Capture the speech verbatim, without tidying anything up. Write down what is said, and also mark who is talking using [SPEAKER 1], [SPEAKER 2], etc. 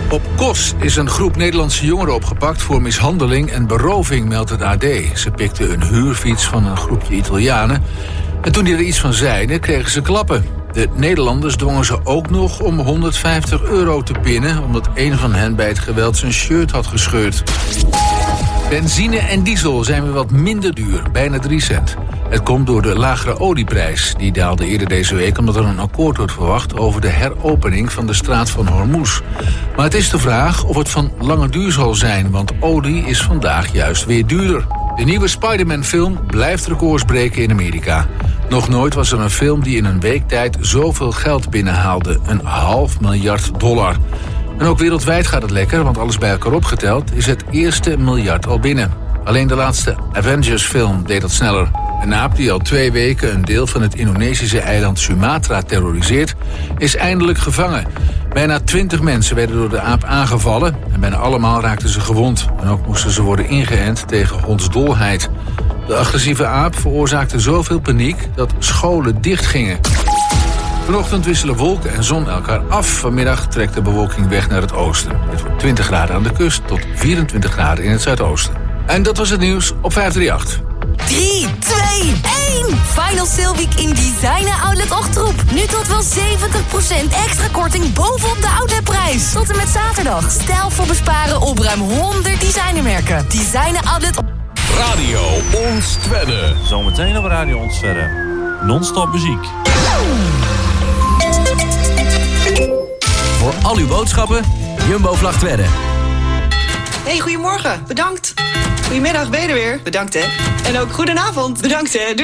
[SPEAKER 1] Op Kos is een groep Nederlandse jongeren opgepakt voor mishandeling en beroving, meldt het A D. Ze pikten een huurfiets van een groepje Italianen. En toen die er iets van zeiden, kregen ze klappen. De Nederlanders dwongen ze ook nog om honderdvijftig euro te pinnen, omdat een van hen bij het geweld zijn shirt had gescheurd. Benzine en diesel zijn weer wat minder duur, bijna drie cent. Het komt door de lagere olieprijs. Die daalde eerder deze week omdat er een akkoord wordt verwacht over de heropening van de straat van Hormuz. Maar het is de vraag of het van lange duur zal zijn, want olie is vandaag juist weer duurder. De nieuwe Spider-Man-film blijft records breken in Amerika. Nog nooit was er een film die in een week tijd zoveel geld binnenhaalde. Een half miljard dollar. En ook wereldwijd gaat het lekker, want alles bij elkaar opgeteld is het eerste miljard al binnen. Alleen de laatste Avengers-film deed dat sneller. Een aap die al twee weken een deel van het Indonesische eiland Sumatra terroriseert, is eindelijk gevangen. Bijna twintig mensen werden door de aap aangevallen en bijna allemaal raakten ze gewond. En ook moesten ze worden ingeënt tegen hondsdolheid. De agressieve aap veroorzaakte zoveel paniek dat scholen dichtgingen. Vanochtend wisselen wolken en zon elkaar af. Vanmiddag trekt de bewolking weg naar het oosten. Het wordt twintig graden aan de kust tot vierentwintig graden in het zuidoosten. En dat was het nieuws op vijf drie acht.
[SPEAKER 2] drie, twee, één. Final Sale Week in Designer Outlet Achterhoek. Nu tot wel zeventig procent extra korting bovenop de outletprijs. Tot en met zaterdag. Stijlvol besparen op ruim honderd designermerken. Designer Outlet.
[SPEAKER 3] Radio Ons Twedde.
[SPEAKER 4] Zometeen op Radio Ons Twedde. Non-stop muziek.
[SPEAKER 5] Voor al uw boodschappen, Jumbo-vlag Twedde.
[SPEAKER 6] Hey, goedemorgen. Bedankt. Goedemiddag, ben je er weer? Bedankt, hè. En ook goedenavond. Bedankt, hè. Doei.